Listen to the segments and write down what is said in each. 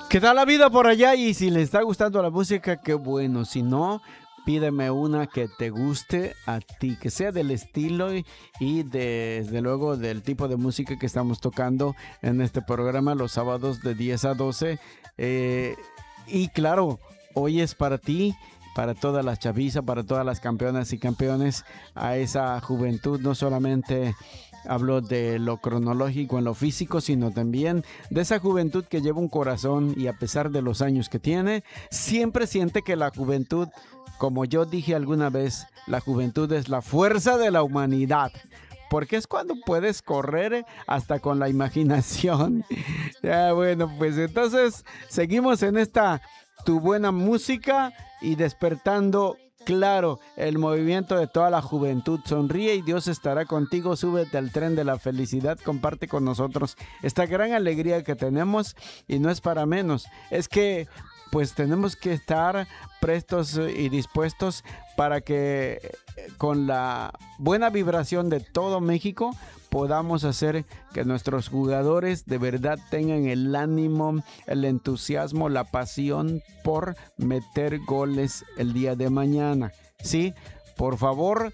¿Qué tal la vida por allá? Y si le está gustando la música, qué bueno. Si no, pídeme una que te guste a ti, que sea del estilo y desde luego del tipo de música que estamos tocando en este programa los sábados de 10 a 12. Eh, y claro, hoy es para ti, para toda la chaviza, para todas las campeonas y campeones, a esa juventud, no solamente hablo de lo cronológico en lo físico, sino también de esa juventud que lleva un corazón y a pesar de los años que tiene, siempre siente que la juventud, como yo dije alguna vez, la juventud es la fuerza de la humanidad. Porque es cuando puedes correr hasta con la imaginación. Ya, bueno, pues entonces seguimos en esta tu buena música y despertando, claro, el movimiento de toda la juventud. Sonríe y Dios estará contigo. Súbete al tren de la felicidad. Comparte con nosotros esta gran alegría que tenemos y no es para menos. Es que pues tenemos que estar prestos y dispuestos para que con la buena vibración de todo México podamos hacer que nuestros jugadores de verdad tengan el ánimo, el entusiasmo, la pasión por meter goles el día de mañana. Sí, por favor,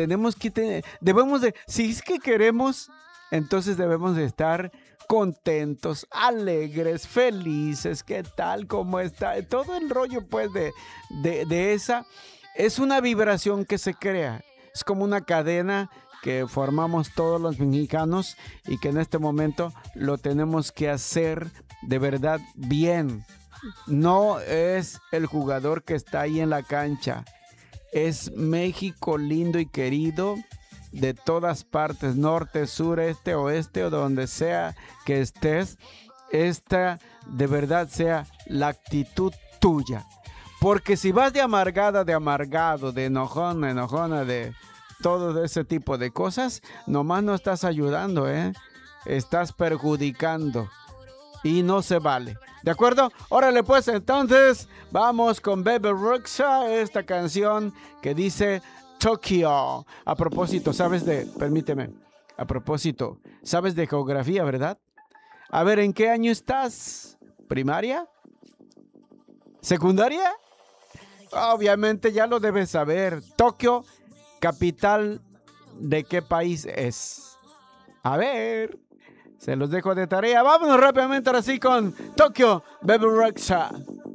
debemos de, si es que queremos, entonces debemos de estar contentos, alegres, felices. ¿Qué tal? ¿Cómo está? Todo el rollo pues de esa es una vibración que se crea. Es como una cadena que formamos todos los mexicanos y que en este momento lo tenemos que hacer de verdad bien. No es el jugador que está ahí en la cancha. Es México lindo y querido de todas partes, norte, sur, este, oeste o donde sea que estés. Esta de verdad sea la actitud tuya. Porque si vas de amargada, de amargado, de enojona, enojona, de todo ese tipo de cosas, nomás no estás ayudando, ¿eh? Estás perjudicando y no se vale. ¿De acuerdo? Órale pues, entonces vamos con Bebe Rexha, esta canción que dice Tokio. A propósito, permíteme, a propósito, sabes de geografía, ¿verdad? A ver, ¿en qué año estás? ¿Primaria? ¿Secundaria? Obviamente ya lo debes saber. Tokio, capital de qué país es. A ver, se los dejo de tarea. Vámonos rápidamente ahora sí con Tokio, Bebe Rexha.